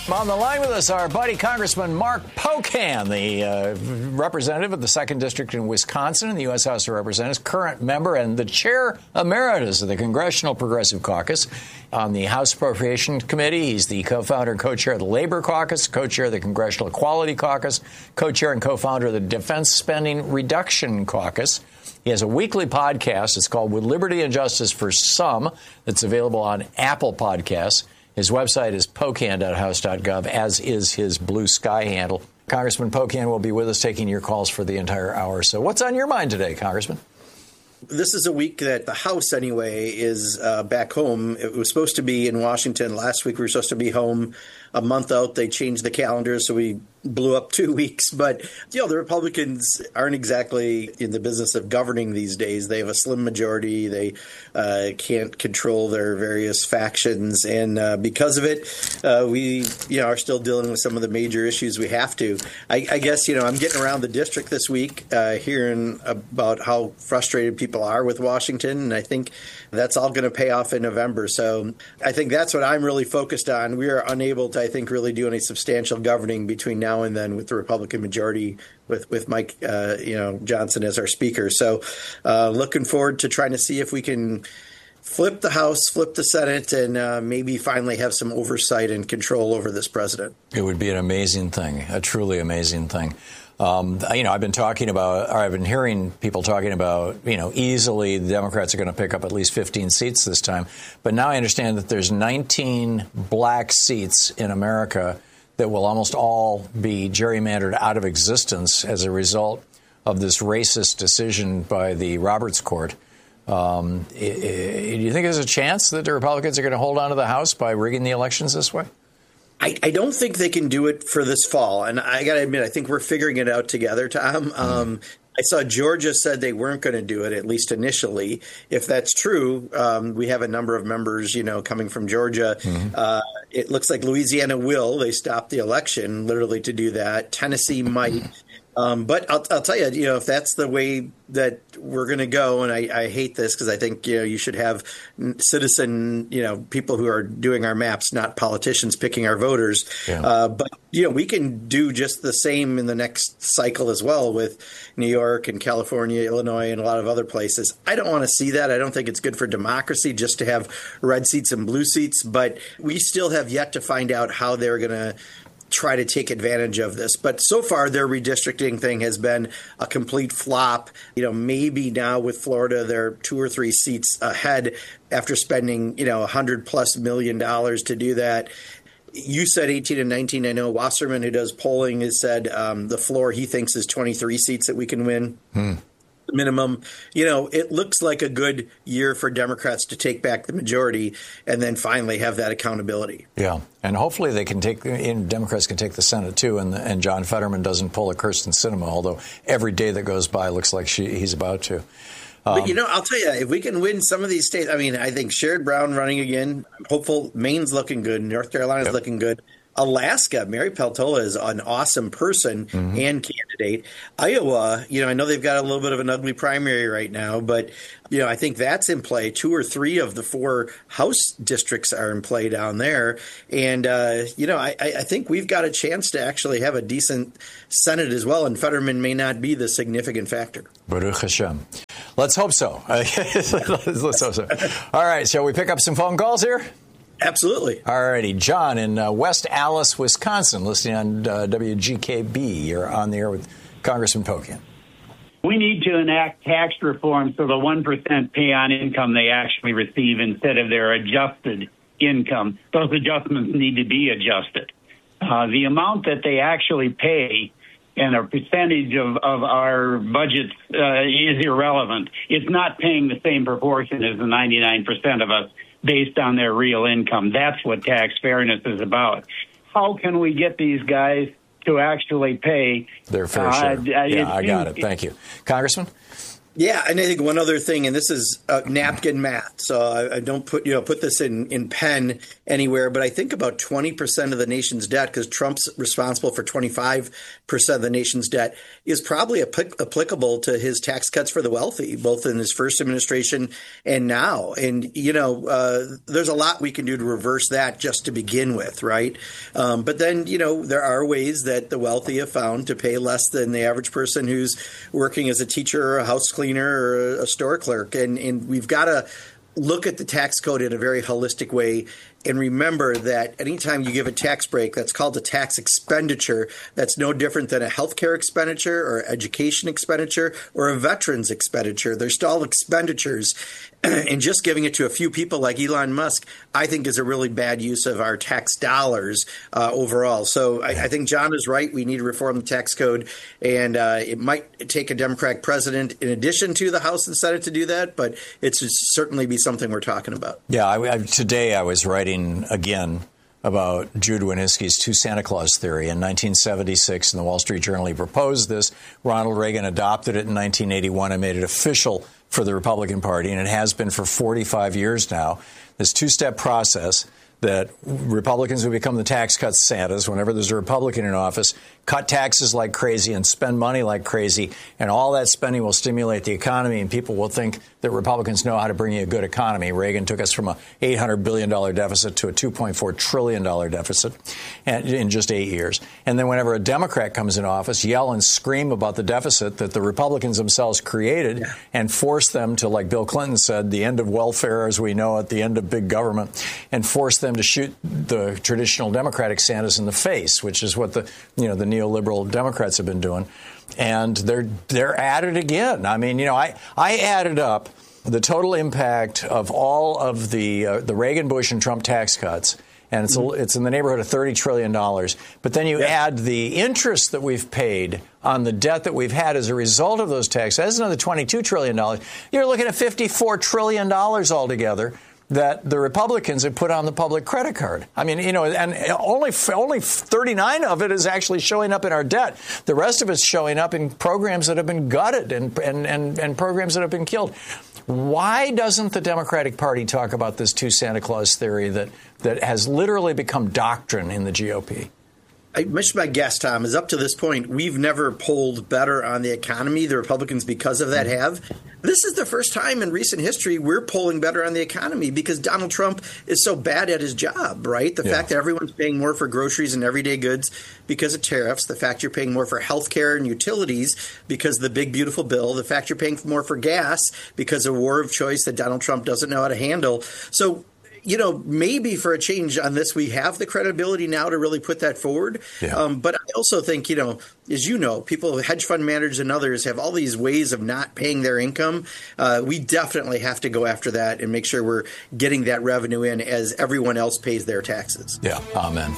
On the line with us, our buddy Congressman Mark Pocan, the representative of the 2nd District in Wisconsin in the U.S. House of Representatives, current member and the chair emeritus of the Congressional Progressive Caucus. On the House Appropriations Committee, he's the co-founder and co-chair of the Labor Caucus, co-chair of the Congressional Equality Caucus, co-chair and co-founder of the Defense Spending Reduction Caucus. He has a weekly podcast. It's called With Liberty and Justice for Some. It's available on Apple Podcasts. His website is pocan.house.gov, as is his Blue Sky handle. Congressman Pocan will be with us taking your calls for the entire hour. So what's on your mind today, Congressman? This is a week that the House, anyway, is back home. It was supposed to be in Washington. Last week we were supposed to be home a month out. They changed the calendar, so we blew up 2 weeks. But, the Republicans aren't exactly in the business of governing these days. They have a slim majority. They can't control their various factions. And because of it, we are still dealing with some of the major issues we have to. I guess, I'm getting around the district this week, hearing about how frustrated people are with Washington. And I think that's all going to pay off in November. So I think that's what I'm really focused on. We are unable to, I think, really do any substantial governing between now and then with the Republican majority, with Mike Johnson as our speaker. So looking forward to trying to see if we can flip the House, flip the Senate, and maybe finally have some oversight and control over this president. It would be an amazing thing, a truly amazing thing. I've been hearing people talking about, easily the Democrats are going to pick up at least 15 seats this time. But now I understand that there's 19 black seats in America that will almost all be gerrymandered out of existence as a result of this racist decision by the Roberts Court. Do you think there's a chance that the Republicans are going to hold on to the House by rigging the elections this way? I don't think they can do it for this fall. And I got to admit, I think we're figuring it out together, Tom. I saw Georgia said they weren't going to do it, at least initially. If that's true, we have a number of members, coming from Georgia. It looks like Louisiana will. They stopped the election literally to do that. Tennessee might. But I'll tell you, if that's the way that we're going to go, and I hate this because I think, you should have citizen, people who are doing our maps, not politicians picking our voters. Yeah. But, we can do just the same in the next cycle as well with New York and California, Illinois, and a lot of other places. I don't want to see that. I don't think it's good for democracy just to have red seats and blue seats. But we still have yet to find out how they're going to try to take advantage of this. But so far, their redistricting thing has been a complete flop. Maybe now with Florida, they're 2 or 3 seats ahead after spending, $100+ million to do that. You said 18 and 19. I know Wasserman, who does polling, has said the floor he thinks is 23 seats that we can win. Minimum. It looks like a good year for Democrats to take back the majority and then finally have that accountability. Yeah. And hopefully Democrats can take the Senate, too, and John Fetterman doesn't pull a Kyrsten Sinema, although every day that goes by looks like he's about to. But, I'll tell you, if we can win some of these states, I think Sherrod Brown running again, I'm hopeful. Maine's looking good. North Carolina's looking good. Alaska, Mary Peltola is an awesome person and candidate. Iowa, I know they've got a little bit of an ugly primary right now, but, I think that's in play. 2 or 3 of the 4 House districts are in play down there. And, I think we've got a chance to actually have a decent Senate as well, and Fetterman may not be the significant factor. Baruch Hashem. Let's hope so. Let's hope so. All right, shall we pick up some phone calls here? Absolutely. All righty. John in West Allis, Wisconsin, listening on WGKB. You're on the air with Congressman Pocan. We need to enact tax reform so the 1% pay on income they actually receive instead of their adjusted income. Those adjustments need to be adjusted. The amount that they actually pay and a percentage of our budget is irrelevant. It's not paying the same proportion as the 99% of us based on their real income. That's what tax fairness is about. How can we get these guys to actually pay their fair share? I got it. Thank you. Congressman? Yeah, and I think one other thing, and this is napkin math, so I don't put this in pen anywhere, but I think about 20% of the nation's debt, because Trump's responsible for 25% of the nation's debt, is probably applicable to his tax cuts for the wealthy, both in his first administration and now. And, there's a lot we can do to reverse that just to begin with, right? But then, there are ways that the wealthy have found to pay less than the average person who's working as a teacher or a house cleaner or a store clerk. And we've got to look at the tax code in a very holistic way. And remember that anytime you give a tax break, that's called a tax expenditure. That's no different than a healthcare expenditure or education expenditure or a veterans expenditure. They're still all expenditures. And just giving it to a few people like Elon Musk, I think, is a really bad use of our tax dollars overall. So I think John is right. We need to reform the tax code. And it might take a Democratic president in addition to the House and Senate to do that. But it's certainly be something we're talking about. Yeah, today I was writing again about Jude Wanniski's two Santa Claus theory. In 1976, in the Wall Street Journal, he proposed this. Ronald Reagan adopted it in 1981 and made it official for the Republican Party, and it has been for 45 years now. This two-step process that Republicans would become the tax cut Santas whenever there's a Republican in office, cut taxes like crazy and spend money like crazy, and all that spending will stimulate the economy, and people will think that Republicans know how to bring you a good economy. Reagan took us from a $800 billion deficit to a $2.4 trillion deficit in just 8 years. And then whenever a Democrat comes in office, yell and scream about the deficit that the Republicans themselves created and force them to, like Bill Clinton said, the end of welfare as we know it, the end of big government, and force them to shoot the traditional Democratic Santas in the face, which is what the neoliberal Democrats have been doing. And they're at it again. I mean, I added up the total impact of all of the Reagan, Bush, and Trump tax cuts, and it's in the neighborhood of $30 trillion. But then you add the interest that we've paid on the debt that we've had as a result of those taxes. That's another $22 trillion. You're looking at $54 trillion altogether that the Republicans have put on the public credit card. I mean, and only 39 of it is actually showing up in our debt. The rest of it's showing up in programs that have been gutted and programs that have been killed. Why doesn't the Democratic Party talk about this two Santa Claus theory that has literally become doctrine in the GOP? I mentioned my guest, Tom, is up to this point, we've never polled better on the economy. The Republicans, because of that, have. This is the first time in recent history we're polling better on the economy because Donald Trump is so bad at his job, right? The fact that everyone's paying more for groceries and everyday goods because of tariffs, the fact you're paying more for health care and utilities because of the big, beautiful bill, the fact you're paying more for gas because of a war of choice that Donald Trump doesn't know how to handle. So, maybe for a change on this, we have the credibility now to really put that forward. Yeah. But I also think, as people, hedge fund managers and others have all these ways of not paying their income. We definitely have to go after that and make sure we're getting that revenue in as everyone else pays their taxes. Yeah. Amen.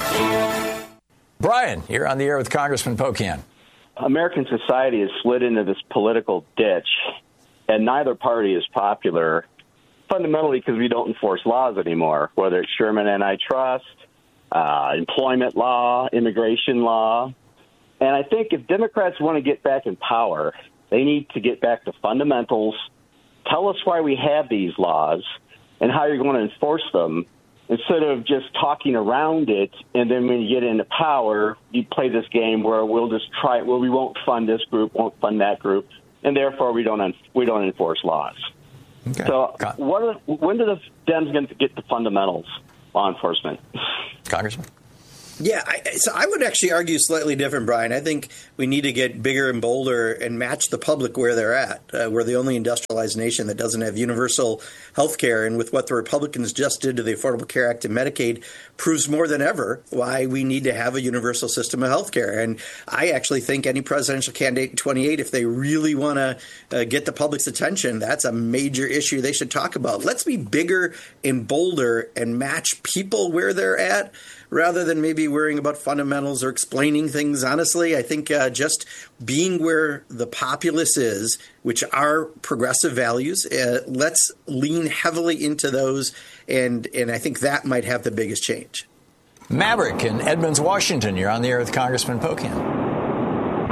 Brian, you're on the air with Congressman Pocan. American society has slid into this political ditch, and neither party is popular. Fundamentally because we don't enforce laws anymore, whether it's Sherman antitrust, employment law, immigration law. And I think if Democrats want to get back in power, they need to get back to fundamentals, tell us why we have these laws and how you're going to enforce them, instead of just talking around it. And then when you get into power, you play this game where we'll just try, we won't fund this group, won't fund that group, and therefore we don't enforce laws. Okay. So when do the Dems going to get the fundamentals, law enforcement? Congressman? Yeah, so I would actually argue slightly different, Brian. I think we need to get bigger and bolder and match the public where they're at. We're the only industrialized nation that doesn't have universal health care. And with what the Republicans just did to the Affordable Care Act and Medicaid proves more than ever why we need to have a universal system of health care. And I actually think any presidential candidate in 28, if they really want to get the public's attention, that's a major issue they should talk about. Let's be bigger and bolder and match people where they're at, rather than maybe worrying about fundamentals or explaining things. Honestly, I think just being where the populace is, which are progressive values, let's lean heavily into those, and I think that might have the biggest change. Maverick in Edmonds, Washington. You're on the air with Congressman Pocan.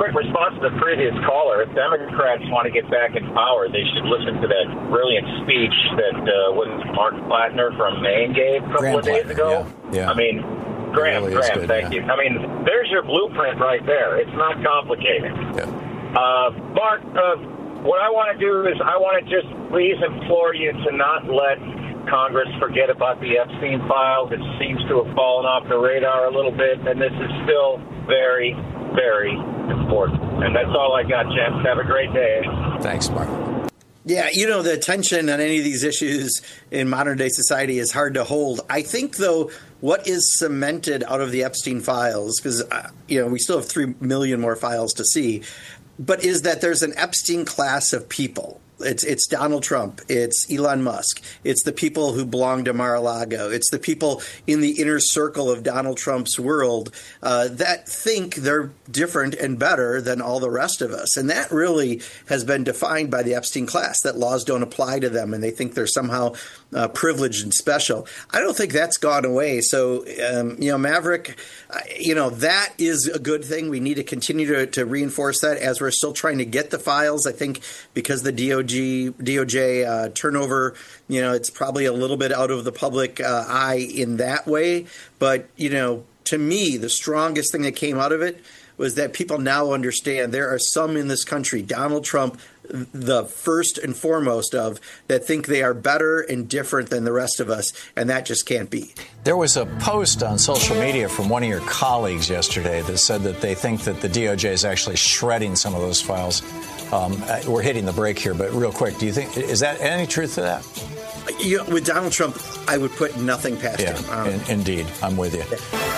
quick response to the previous caller. If Democrats want to get back in power, they should listen to that brilliant speech that Mark Plattner from Maine gave a couple of days ago. Yeah. I mean, Graham, thank you. I mean, there's your blueprint right there. It's not complicated. Yeah. Mark, what I want to do is I want to just please implore you to not let Congress forget about the Epstein files. It seems to have fallen off the radar a little bit, and this is still very, very important. And that's all I got, gents. Have a great day. Thanks, Mark. Yeah, the attention on any of these issues in modern-day society is hard to hold. I think, though, what is cemented out of the Epstein files, because, we still have 3 million more files to see, but is that there's an Epstein class of people. It's Donald Trump. It's Elon Musk. It's the people who belong to Mar-a-Lago. It's the people in the inner circle of Donald Trump's world that think they're different and better than all the rest of us. And that really has been defined by the Epstein class, that laws don't apply to them and they think they're somehow privileged and special. I don't think that's gone away. So, Maverick, that is a good thing. We need to continue to reinforce that as we're still trying to get the files. I think because the DOJ turnover, it's probably a little bit out of the public eye in that way. But, to me, the strongest thing that came out of it was that people now understand there are some in this country, Donald Trump, the first and foremost of, that think they are better and different than the rest of us, and that just can't be. There was a post on social media from one of your colleagues yesterday that said that they think that the DOJ is actually shredding some of those files. We're hitting the break here, but real quick, do you think, is that any truth to that? With Donald Trump, I would put nothing past him. Indeed. I'm with you.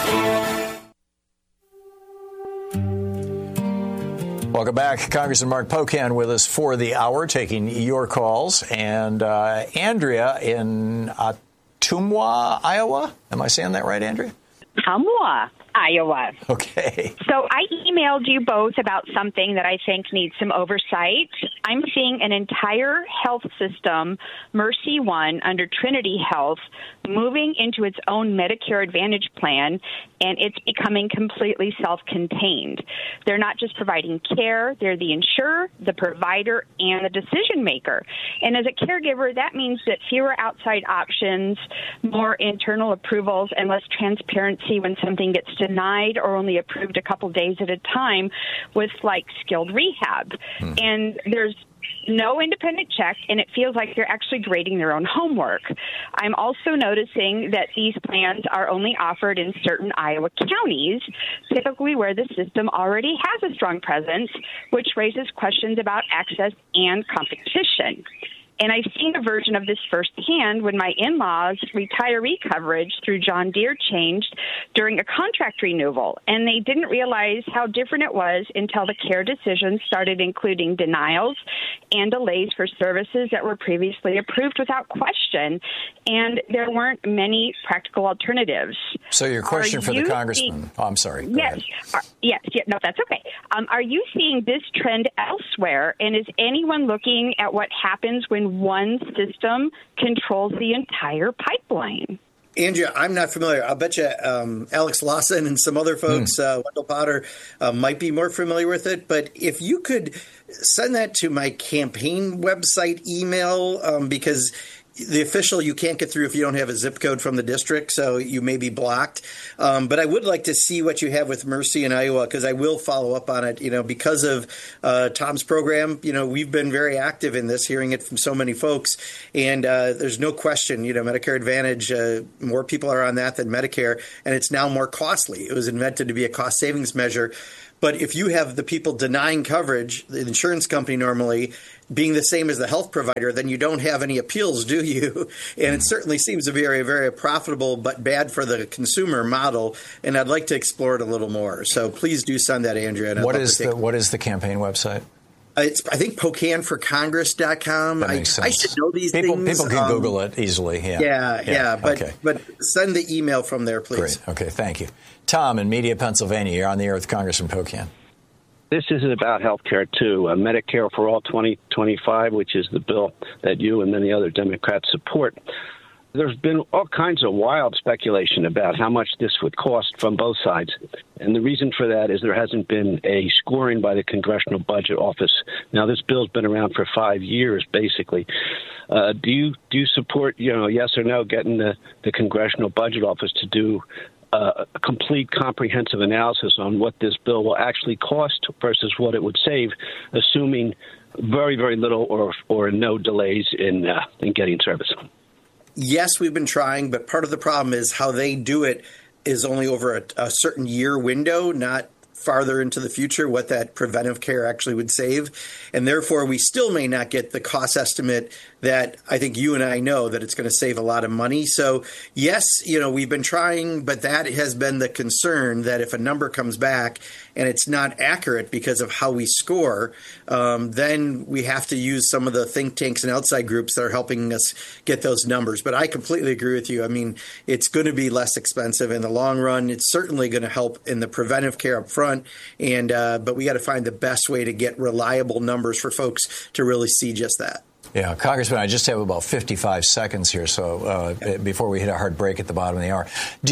Welcome back. Congressman Mark Pocan with us for the hour, taking your calls. And Andrea in Ottumwa, Iowa. Am I saying that right, Andrea? Ottumwa, Iowa. Okay. So I emailed you both about something that I think needs some oversight. I'm seeing an entire health system, Mercy One, under Trinity Health, moving into its own Medicare Advantage plan, and it's becoming completely self-contained. They're not just providing care, they're the insurer, the provider, and the decision maker. And as a caregiver, that means that fewer outside options, more internal approvals, and less transparency when something gets denied or only approved a couple days at a time with, like, skilled rehab. And there's no independent check, and it feels like they're actually grading their own homework. I'm also noticing that these plans are only offered in certain Iowa counties, typically where the system already has a strong presence, which raises questions about access and competition. And I've seen a version of this firsthand when my in-laws' retiree coverage through John Deere changed during a contract renewal, and they didn't realize how different it was until the care decisions started including denials and delays for services that were previously approved without question, and there weren't many practical alternatives. So your question for the congressman. I'm sorry. Yes. No, that's okay. Are you seeing this trend elsewhere, and is anyone looking at what happens when one system controls the entire pipeline? Andrea, I'm not familiar. I'll bet you Alex Lawson and some other folks, Wendell Potter, might be more familiar with it. But if you could send that to my campaign website email, because the official, you can't get through if you don't have a zip code from the district, so you may be blocked. But I would like to see what you have with Mercy in Iowa, because I will follow up on it. Because of Tom's program, we've been very active in this, hearing it from so many folks. And there's no question, Medicare Advantage, more people are on that than Medicare, and it's now more costly. It was invented to be a cost savings measure. But if you have the people denying coverage, the insurance company normally being the same as the health provider, then you don't have any appeals, do you? And it certainly seems to be a very, very profitable but bad for the consumer model. And I'd like to explore it a little more. So please do send that, Andrea. And what is the campaign website? It's, I think, PocanForCongress.com. That makes sense. I should know these things. People can Google it easily. Yeah. But send the email from there, please. Great. Okay, thank you. Tom in Media, Pennsylvania. You're on the air with Congressman Pocan. This isn't about health care, too. Medicare for All 2025, which is the bill that you and many other Democrats support. There's been all kinds of wild speculation about how much this would cost from both sides. And the reason for that is there hasn't been a scoring by the Congressional Budget Office. Now, this bill's been around for 5 years, basically. Do you support, yes or no, getting the Congressional Budget Office to do a complete comprehensive analysis on what this bill will actually cost versus what it would save, assuming very, very little or no delays in getting service? Yes, we've been trying, but part of the problem is how they do it is only over a certain year window, not farther into the future, what that preventive care actually would save. And therefore, we still may not get the cost estimate that I think you and I know that it's going to save a lot of money. So, yes, we've been trying, but that has been the concern, that if a number comes back and it's not accurate because of how we score, then we have to use some of the think tanks and outside groups that are helping us get those numbers. But I completely agree with you. I mean, it's going to be less expensive in the long run. It's certainly going to help in the preventive care up front. But we got to find the best way to get reliable numbers for folks to really see just that. Yeah, Congressman, I just have about 55 seconds here, so before we hit a hard break at the bottom of the hour.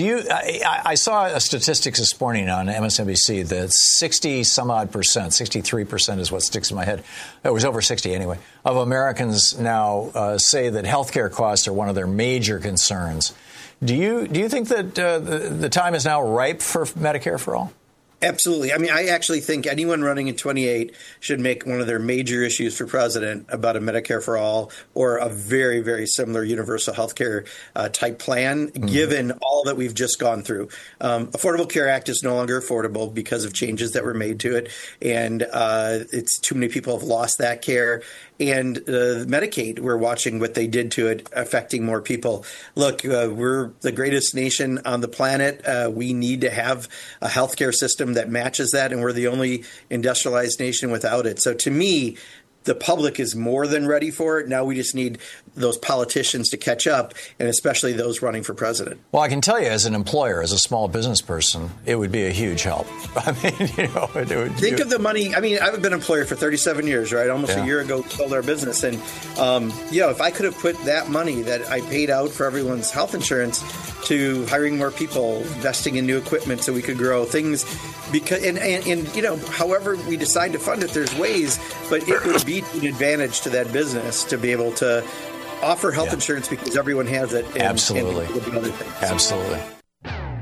I saw a statistics this morning on MSNBC that 60-some-odd percent, 63% is what sticks in my head. It was over 60 anyway, of Americans now say that health care costs are one of their major concerns. Do you think that the time is now ripe for Medicare for All? Absolutely. I mean, I actually think anyone running in 28 should make one of their major issues for president about a Medicare for all or a very, very similar universal health care type plan, given all that we've just gone through. Affordable Care Act is no longer affordable because of changes that were made to it. And it's too many people have lost that care. And Medicaid, we're watching what they did to it, affecting more people. Look, we're the greatest nation on the planet. We need to have a healthcare system that matches that, and we're the only industrialized nation without it. So to me, the public is more than ready for it. Now we just need those politicians to catch up, and especially those running for president. Well, I can tell you as an employer, as a small business person, it would be a huge help. I mean, think of the money. I mean, I've been an employer for 37 years, right? Almost a year ago, we sold our business. And, if I could have put that money that I paid out for everyone's health insurance to hiring more people, investing in new equipment so we could grow things, because however we decide to fund it, there's ways, but it would be an advantage to that business to be able to offer health insurance because everyone has it. Absolutely. And other things. Absolutely.